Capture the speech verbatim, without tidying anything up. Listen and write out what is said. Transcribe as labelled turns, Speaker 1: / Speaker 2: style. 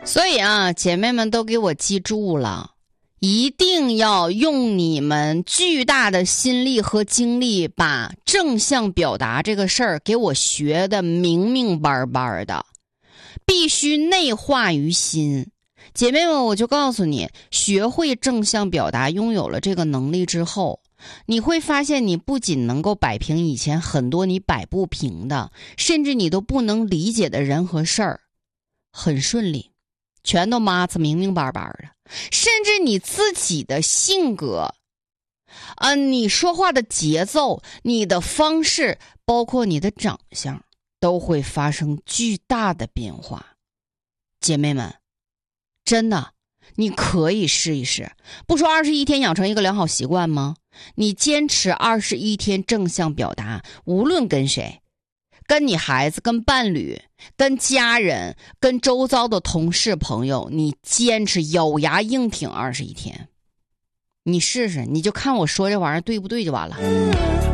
Speaker 1: 所以啊，姐妹们都给我记住了，一定要用你们巨大的心力和精力，把正向表达这个事儿给我学的明明白白的，必须内化于心。姐妹们，我就告诉你，学会正向表达，拥有了这个能力之后，你会发现你不仅能够摆平以前很多你摆不平的，甚至你都不能理解的人和事儿，很顺利，全都码子明明白白的。甚至你自己的性格，呃，你说话的节奏，你的方式，包括你的长相，都会发生巨大的变化。姐妹们，真的，你可以试一试。不说二十一天养成一个良好习惯吗？你坚持二十一天正向表达，无论跟谁，跟你孩子，跟伴侣，跟家人，跟周遭的同事朋友，你坚持咬牙硬挺二十一天，你试试，你就看我说这玩意儿对不对就完了。